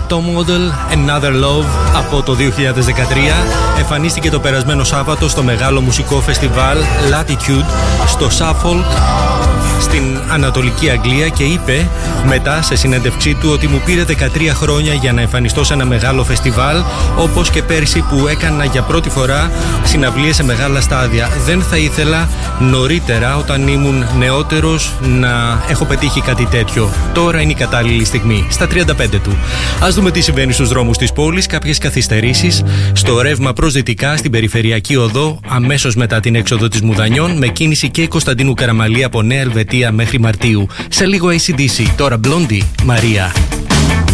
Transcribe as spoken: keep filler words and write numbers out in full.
Top Model Another Love από το δύο χιλιάδες δεκατρία εμφανίστηκε το περασμένο Σάββατο στο μεγάλο μουσικό φεστιβάλ Latitude στο Suffolk στην Ανατολική Αγγλία και είπε μετά σε συνέντευξή του ότι μου πήρε δεκατρία χρόνια για να εμφανιστώ σε ένα μεγάλο φεστιβάλ, όπως και πέρσι που έκανα για πρώτη φορά συναυλίες σε μεγάλα στάδια. Δεν θα ήθελα νωρίτερα, όταν ήμουν νεότερος, να έχω πετύχει κάτι τέτοιο. Τώρα είναι η κατάλληλη στιγμή. Στα τριάντα πέντε του. Ας δούμε τι συμβαίνει στους δρόμους της πόλης. Κάποιες καθυστερήσεις στο ρεύμα προς δυτικά στην Περιφερειακή Οδό αμέσως μετά την έξοδο της Μουδανιών, με κίνηση και Κωνσταντίνου Καραμαλή από Νέα Ελβετία μέχρι Μαρτίου. Σε λίγο έι σι ντι σι. Τώρα Blondie, Μαρία.